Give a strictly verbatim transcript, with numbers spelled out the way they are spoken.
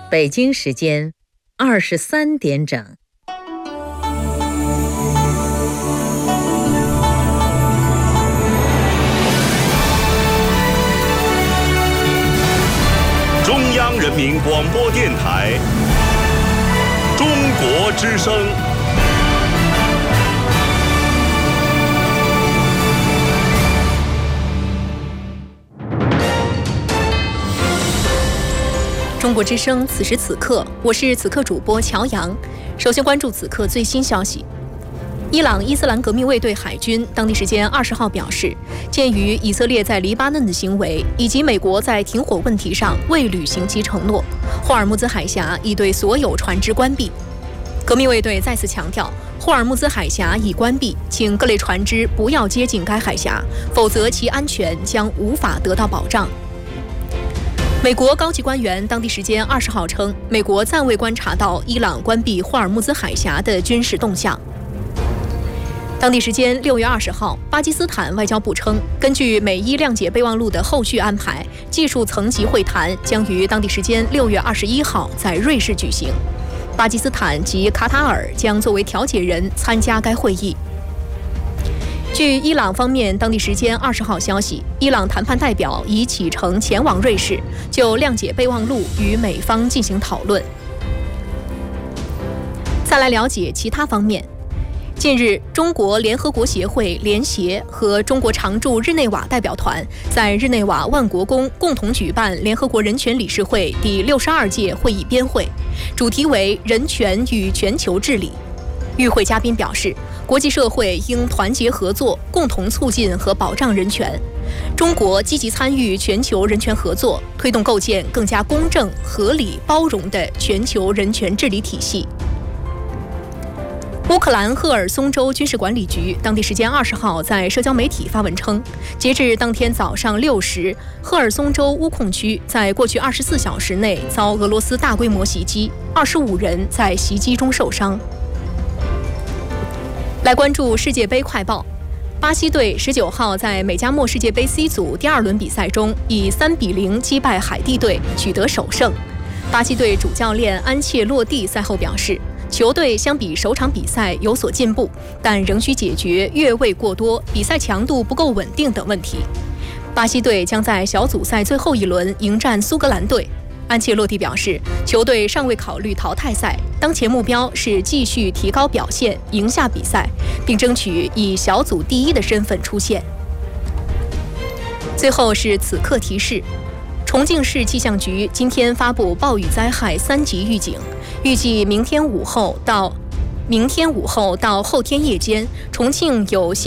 北京时间二十三点整。 中央人民广播电台中国之声。 中国之声，此时此刻，我是此刻主播乔阳。首先关注此刻最新消息。伊朗伊斯兰革命卫队海军当地时间二十号表示，鉴于以色列在黎巴嫩的行为，以及美国在停火问题上未履行其承诺，霍尔木兹海峡已对所有船只关闭。革命卫队再次强调，霍尔木兹海峡已关闭，请各类船只不要接近该海峡，否则其安全将无法得到保障。美国高级官员当地时间二十号称，美国暂未观察到伊朗关闭霍尔木兹海峡的军事动向。当地时间六月二十号，巴基斯坦外交部称，根据美伊谅解备忘录的后续安排，技术层级会谈将于当地时间六月二十一号在瑞士举行，巴基斯坦及卡塔尔将作为调解人参加该会议。据伊朗方面当地时间二十号消息，伊朗谈判代表已启程前往瑞士，就谅解备忘录与美方进行讨论。再来了解其他方面。近日，中国联合国协会联协和中国常驻日内瓦代表团在日内瓦万国宫共同举办联合国人权理事会第六十二届会议编会，主题为人权与全球治理。与会嘉宾表示，国际社会应团结合作，共同促进和保障人权。中国积极参与全球人权合作，推动构建更加公正、合理、包容的全球人权治理体系。乌克兰赫尔松州军事管理局当地时间二十号在社交媒体发文称，截至当天早上六时，赫尔松州乌控区在过去二十四小时内遭俄罗斯大规模袭击，二十五人在袭击中受伤。来关注世界杯快报。巴西队十九号在美加墨世界杯 C 组第二轮比赛中以三比零击败海地队，取得首胜。巴西队主教练安切洛蒂赛后表示，球队相比首场比赛有所进步，但仍需解决越位过多、比赛强度不够稳定等问题。巴西队将在小组赛最后一轮迎战苏格兰队。安切洛蒂表示，球队尚未考虑淘汰赛，当前目标是继续提高表现，赢下比赛，并争取以小组第一的身份出线。最后是此刻提示，重庆市气象局今天发布暴雨灾害三级预警，预计明天午后到明天午后到后天夜间，重庆有新